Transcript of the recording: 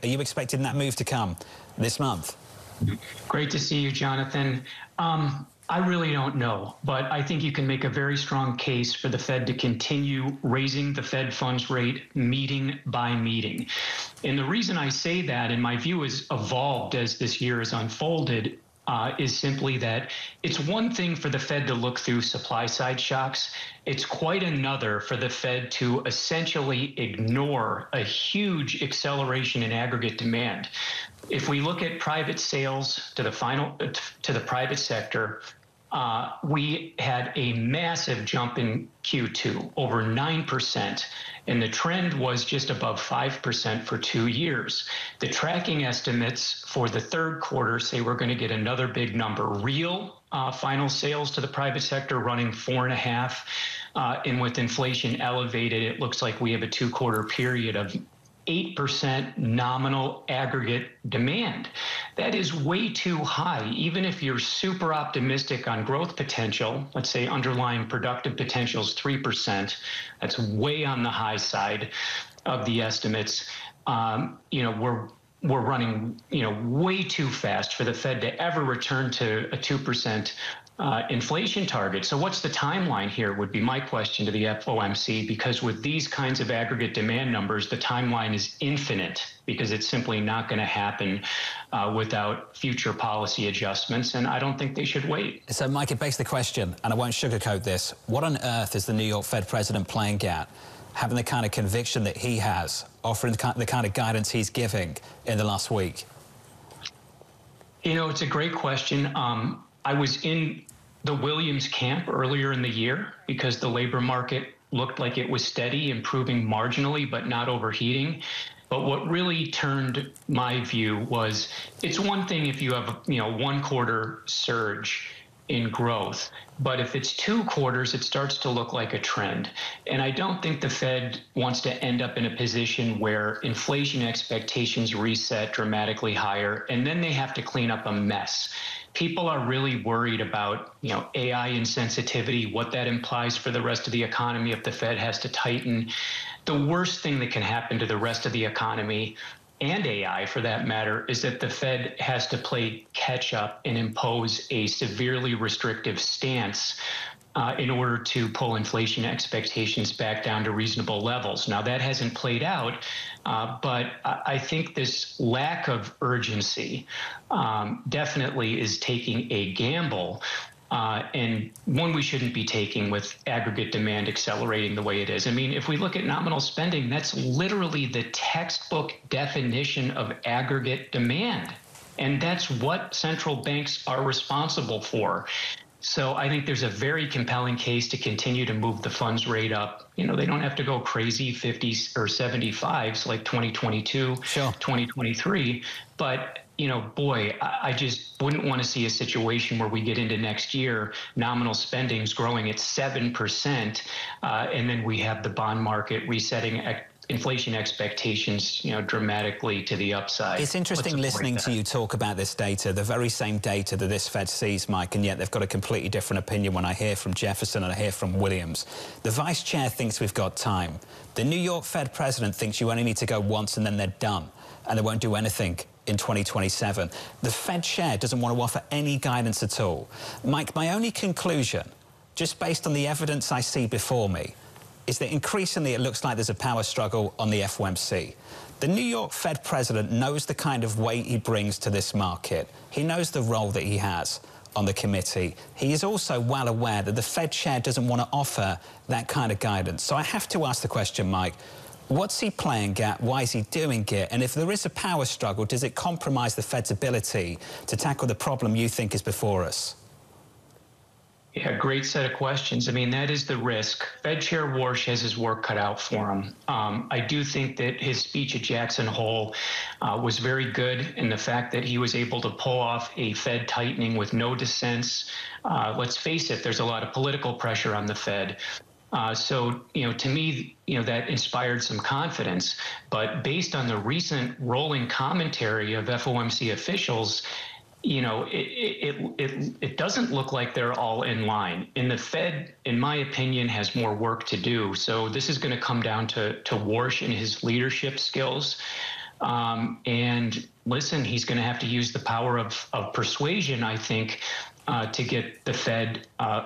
Are you expecting that move to come this month? Great to see you, Jonathan. I really don't know, but I think you can make a very strong case for the Fed to continue raising the Fed funds rate meeting by meeting. And the reason I say that, and my view has evolved as this year has unfolded, is simply that it's one thing for the Fed to look through supply side shocks. It's quite another for the Fed to essentially ignore a huge acceleration in aggregate demand. If we look at private sales to the private sector, we had a massive jump in Q2, over 9%, and the trend was just above 5% for 2 years. The tracking estimates for the third quarter say we're going to get another big number. Real final sales to the private sector running 4.5%, and with inflation elevated, it looks like we have a 2-quarter period of 8% nominal aggregate demand. That is way too high. Even if you're super optimistic on growth potential, let's say underlying productive potential is 3%, that's way on the high side of the estimates. We're running, way too fast for the Fed to ever return to a 2% inflation target. So what's the timeline here would be my question to the FOMC, because with these kinds of aggregate demand numbers, the timeline is infinite because it's simply not going to happen without future policy adjustments. And I don't think they should wait. So, Mike, it begs the question, and I won't sugarcoat this, what on earth is the New York Fed president playing at, having the kind of conviction that he has, offering the kind of guidance he's giving in the last week? It's a great question. I was in the Williams camp earlier in the year because the labor market looked like it was steady, improving marginally, but not overheating. But what really turned my view was it's one thing if you have a 1-quarter surge in growth, but if it's 2 quarters, it starts to look like a trend. And I don't think the Fed wants to end up in a position where inflation expectations reset dramatically higher, and then they have to clean up a mess. People are really worried about, AI insensitivity, what that implies for the rest of the economy if the Fed has to tighten. The worst thing that can happen to the rest of the economy, and AI for that matter, is that the Fed has to play catch up and impose a severely restrictive stance in order to pull inflation expectations back down to reasonable levels. Now, that hasn't played out, but I think this lack of urgency definitely is taking a gamble, and one we shouldn't be taking with aggregate demand accelerating the way it is. I mean, if we look at nominal spending, that's literally the textbook definition of aggregate demand. And that's what central banks are responsible for. So I think there's a very compelling case to continue to move the funds rate up. They don't have to go crazy 50s or 75s like 2022, sure, 2023. But, boy, I just wouldn't want to see a situation where we get into next year, nominal spending's growing at 7%, and then we have the bond market resetting inflation expectations, dramatically to the upside. It's interesting listening to you talk about this data, the very same data that this Fed sees, Mike, and yet they've got a completely different opinion when I hear from Jefferson and I hear from Williams. The vice chair thinks we've got time. The New York Fed president thinks you only need to go once and then they're done, and they won't do anything in 2027. The Fed chair doesn't want to offer any guidance at all. Mike, my only conclusion, just based on the evidence I see before me, is that increasingly it looks like there's a power struggle on the FOMC. The New York Fed president knows the kind of weight he brings to this market. He knows the role that he has on the committee. He is also well aware that the Fed chair doesn't want to offer that kind of guidance. So I have to ask the question, Mike, what's he playing at? Why is he doing it? And if there is a power struggle, does it compromise the Fed's ability to tackle the problem you think is before us? Yeah, great set of questions. I mean, that is the risk. Fed Chair Warsh has his work cut out for him. I do think that his speech at Jackson Hole was very good in the fact that he was able to pull off a Fed tightening with no dissents. Let's face it, there's a lot of political pressure on the Fed. So, to me, that inspired some confidence. But based on the recent rolling commentary of FOMC officials, it doesn't look like they're all in line. And the Fed, in my opinion, has more work to do. So this is going to come down to Warsh and his leadership skills. And listen, he's going to have to use the power of persuasion, I think, to get the Fed